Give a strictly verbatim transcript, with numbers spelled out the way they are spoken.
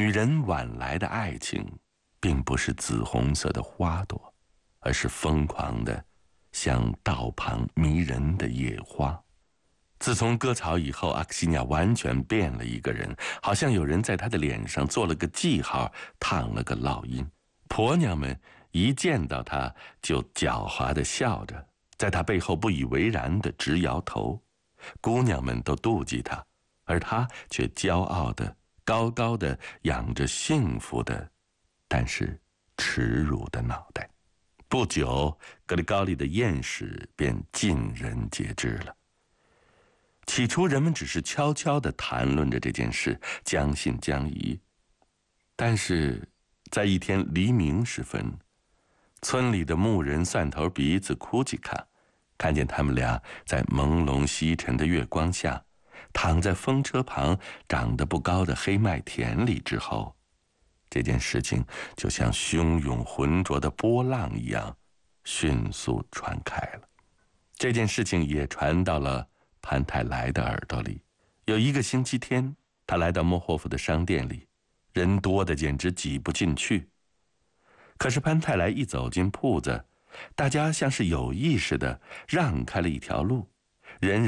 女人晚来的爱情，并不是紫红色的花朵，而是疯狂的，像道旁迷人的野花。自从割草以后，阿克西尼亚完全变了一个人，好像有人在她的脸上做了个记号，烫了个烙印。婆娘们一见到她就狡猾地笑着，在她背后不以为然地直摇头。姑娘们都妒忌她，而她却骄傲地高高地仰着幸福的，但是耻辱的脑袋。不久，格里高利的艳史便尽人皆知了。起初人们只是悄悄地谈论着这件事，将信将疑。但是在一天黎明时分，村里的牧人蒜头鼻子库吉卡看见他们俩在朦胧西沉的月光下，躺在风车旁长得不高的黑麦田里之后，这件事情就像汹涌浑浊的波浪一样迅速传开了。这件事情也传到了潘泰莱的耳朵里。有一个星期天，他来到莫霍夫的商店里，人多的简直挤不进去。可是潘泰莱一走进铺子，大家像是有意识的让开了一条路，人人